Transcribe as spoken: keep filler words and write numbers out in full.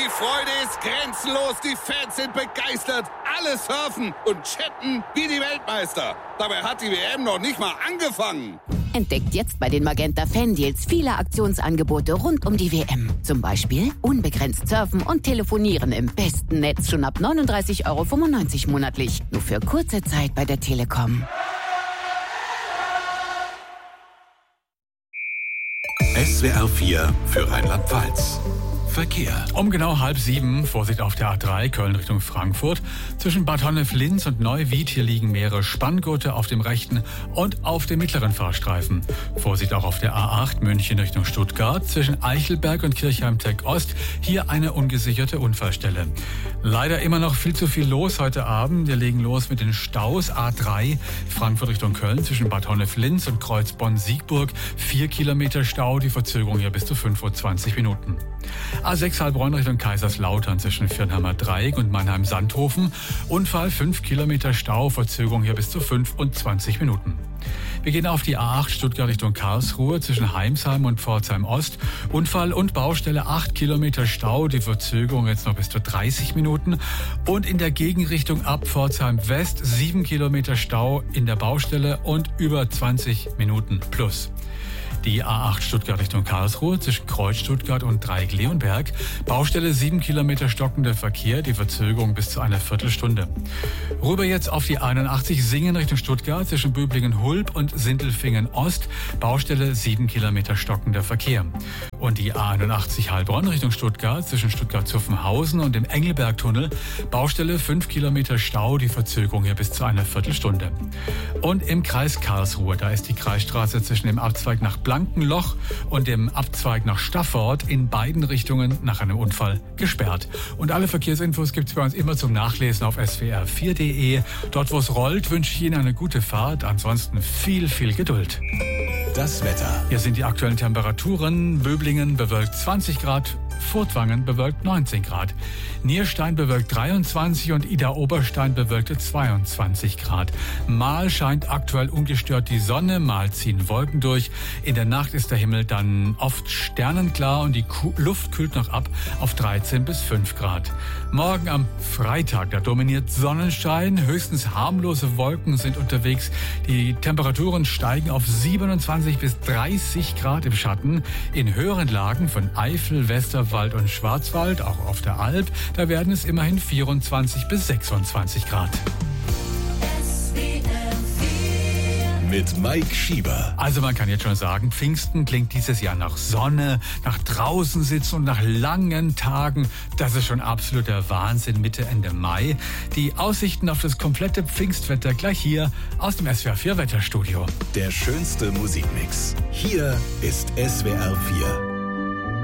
Die Freude ist grenzenlos, die Fans sind begeistert. Alle surfen und chatten wie die Weltmeister. Dabei hat die W M noch nicht mal angefangen. Entdeckt jetzt bei den Magenta Fan-Deals viele Aktionsangebote rund um die W M. Zum Beispiel unbegrenzt surfen und telefonieren im besten Netz schon ab neununddreißig Euro fünfundneunzig monatlich. Nur für kurze Zeit bei der Telekom. S W R vier für Rheinland-Pfalz. Verkehr. Um genau halb sieben, Vorsicht auf der A drei, Köln Richtung Frankfurt. Zwischen Bad Honnef-Linz und Neuwied, hier liegen mehrere Spanngurte auf dem rechten und auf dem mittleren Fahrstreifen. Vorsicht auch auf der A acht, München Richtung Stuttgart. Zwischen Eichelberg und Kirchheim-Teck-Ost, hier eine ungesicherte Unfallstelle. Leider immer noch viel zu viel los heute Abend. Wir legen los mit den Staus. A drei, Frankfurt Richtung Köln, zwischen Bad Honnef-Linz und Kreuzbonn-Siegburg. Vier Kilometer Stau, die Verzögerung hier bis zu fünfundzwanzig Minuten. A sechs Heilbronn Richtung Kaiserslautern zwischen Viernheimer Dreieck und Mannheim-Sandhofen. Unfall, fünf Kilometer Stau, Verzögerung hier bis zu fünfundzwanzig Minuten. Wir gehen auf die A acht Stuttgart Richtung Karlsruhe zwischen Heimsheim und Pforzheim Ost. Unfall und Baustelle, acht Kilometer Stau, die Verzögerung jetzt noch bis zu dreißig Minuten. Und in der Gegenrichtung ab Pforzheim West, sieben Kilometer Stau in der Baustelle und über zwanzig Minuten plus. Die A acht Stuttgart Richtung Karlsruhe zwischen Kreuz Stuttgart und Dreieck-Leonberg. Baustelle sieben Kilometer stockender Verkehr, die Verzögerung bis zu einer Viertelstunde. Rüber jetzt auf die einundachtzig Singen Richtung Stuttgart zwischen Böblingen-Hulb und Sindelfingen-Ost. Baustelle sieben Kilometer stockender Verkehr. Und die A einundachtzig Heilbronn Richtung Stuttgart zwischen Stuttgart-Zuffenhausen und dem Engelbergtunnel. Baustelle fünf Kilometer Stau, die Verzögerung hier bis zu einer Viertelstunde. Und im Kreis Karlsruhe, da ist die Kreisstraße zwischen dem Abzweig nach Blankenloch und dem Abzweig nach Staffort in beiden Richtungen nach einem Unfall gesperrt. Und alle Verkehrsinfos gibt es bei uns immer zum Nachlesen auf S W R vier Punkt de. Dort, wo es rollt, wünsche ich Ihnen eine gute Fahrt. Ansonsten viel, viel Geduld. Das Wetter. Hier sind die aktuellen Temperaturen. Böblingen bewölkt zwanzig Grad, Furtwangen bewölkt neunzehn Grad. Nierstein bewölkt dreiundzwanzig und Idar-Oberstein bewölkte zweiundzwanzig Grad. Mal scheint aktuell ungestört die Sonne, mal ziehen Wolken durch. In der Nacht ist der Himmel dann oft sternenklar und die Ku- Luft kühlt noch ab auf dreizehn bis fünf Grad. Morgen am Freitag, da dominiert Sonnenschein. Höchstens harmlose Wolken sind unterwegs. Die Temperaturen steigen auf siebenundzwanzig bis dreißig Grad im Schatten. In höheren Lagen von Eifel, Westerwald und Schwarzwald, auch auf der Alp, da werden es immerhin vierundzwanzig bis sechsundzwanzig Grad. Mit Mike Schieber. Also man kann jetzt schon sagen, Pfingsten klingt dieses Jahr nach Sonne, nach draußen sitzen und nach langen Tagen. Das ist schon absoluter Wahnsinn, Mitte, Ende Mai. Die Aussichten auf das komplette Pfingstwetter gleich hier aus dem S W R vier Wetterstudio. Der schönste Musikmix. Hier ist S W R vier.